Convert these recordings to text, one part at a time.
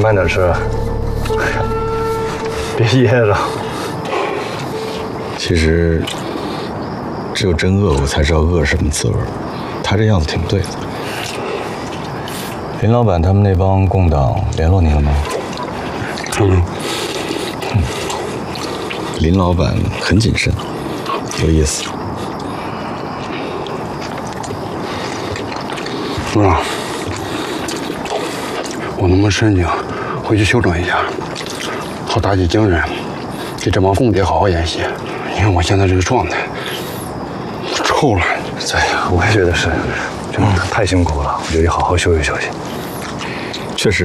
慢点吃，别噎着。 其实，只有真饿过才知道饿是什么滋味。他这样子挺对的。林老板他们那帮共党联络你了吗？林老板很谨慎，有意思。 我能不能申请回去休整一下，好打起精神，给这帮共谍好好演习。你看我现在这个状态，臭了。 对，我也觉得是，真的太辛苦了，我觉得得好好休息休息。 确实，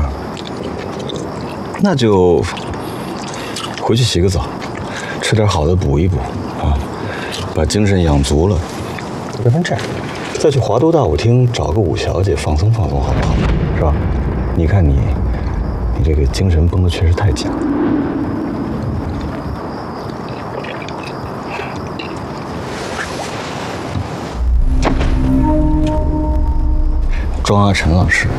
那就回去洗个澡，吃点好的补一补啊，把精神养足了。要不然这样，再去华都大舞厅找个五小姐放松放松，好不好？是吧？你看你这个精神绷得确实太紧。庄阿晨老师，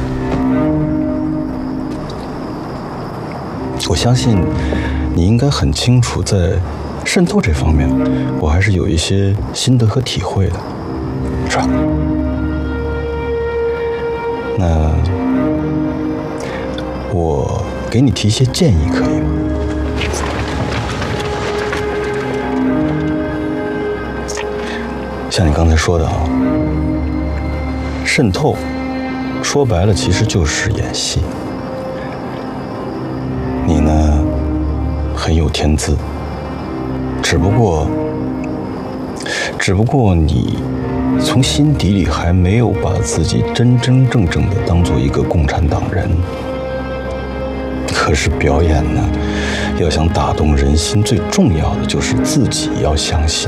我相信你应该很清楚，在渗透这方面，我还是有一些心得和体会的，是吧？那我给你提一些建议，可以吗？像你刚才说的啊，渗透说白了其实就是演戏。你呢，很有天资，只不过你从心底里还没有把自己真真正正的当做一个共产党人。可是表演呢，要想打动人心，最重要的就是自己要相信。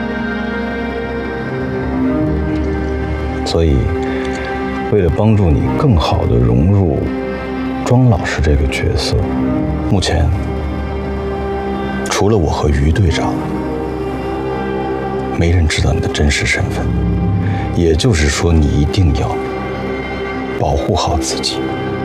所以，为了帮助你更好地融入庄老师这个角色，目前除了我和于队长，没人知道你的真实身份。也就是说，你一定要保护好自己，